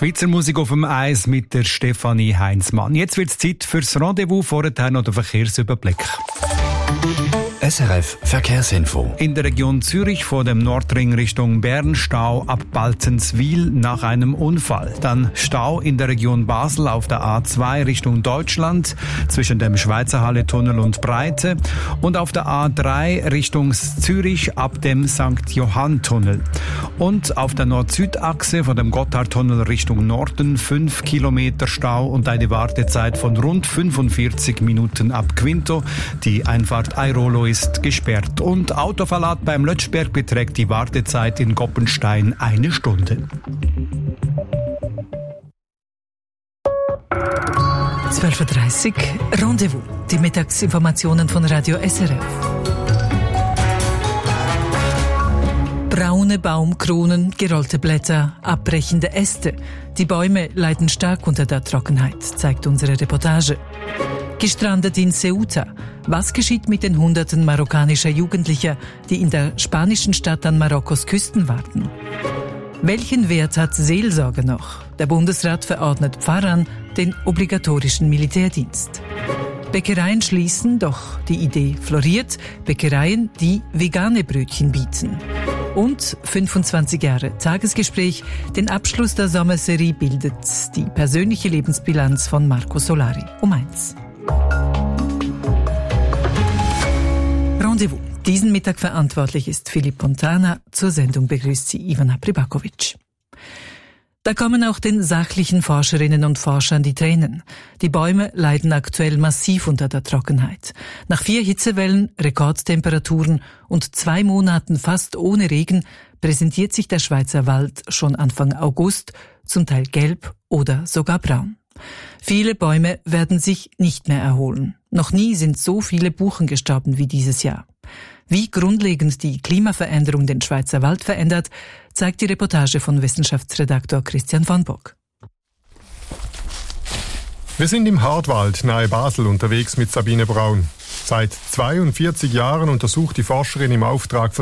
Schweizer Musik auf dem Eis mit der Stefanie Heinzmann. Jetzt wird es Zeit fürs Rendezvous, vorher noch der Verkehrsüberblick. SRF Verkehrsinfo. In der Region Zürich vor dem Nordring Richtung Bern Stau ab Balzenswil nach einem Unfall. Dann Stau in der Region Basel auf der A2 Richtung Deutschland zwischen dem Schweizerhalle-Tunnel und Breite und auf der A3 Richtung Zürich ab dem St. Johann-Tunnel. Und auf der Nord-Süd-Achse von dem Gotthardtunnel Richtung Norden 5 Kilometer Stau und eine Wartezeit von rund 45 Minuten ab Quinto. Die Einfahrt Airolo ist gesperrt und Autoverlad beim Lötschberg beträgt die Wartezeit in Goppenstein 1 Stunde. 12.30 Uhr, Rendezvous, die Mittagsinformationen von Radio SRF. Braune Baumkronen, gerollte Blätter, abbrechende Äste. Die Bäume leiden stark unter der Trockenheit, zeigt unsere Reportage. Gestrandet in Ceuta. Was geschieht mit den Hunderten marokkanischer Jugendlicher, die in der spanischen Stadt an Marokkos Küsten warten? Welchen Wert hat Seelsorge noch? Der Bundesrat verordnet Pfarrern den obligatorischen Militärdienst. Bäckereien schließen, doch die Idee floriert. Bäckereien, die vegane Brötchen bieten. Und 25 Jahre Tagesgespräch. Den Abschluss der Sommerserie bildet die persönliche Lebensbilanz von Marco Solari. Um 1. Rendezvous. Diesen Mittag verantwortlich ist Philipp Fontana. Zur Sendung begrüßt sie Ivana Pribakovic. Da kommen auch den sachlichen Forscherinnen und Forschern die Tränen. Die Bäume leiden aktuell massiv unter der Trockenheit. Nach 4 Hitzewellen, Rekordtemperaturen und 2 Monaten fast ohne Regen präsentiert sich der Schweizer Wald schon Anfang August, zum Teil gelb oder sogar braun. Viele Bäume werden sich nicht mehr erholen. Noch nie sind so viele Buchen gestorben wie dieses Jahr. Wie grundlegend die Klimaveränderung den Schweizer Wald verändert, zeigt die Reportage von Wissenschaftsredaktor Christian von Bock. Wir sind im Hartwald nahe Basel unterwegs mit Sabine Braun. Seit 42 Jahren untersucht die Forscherin im Auftrag von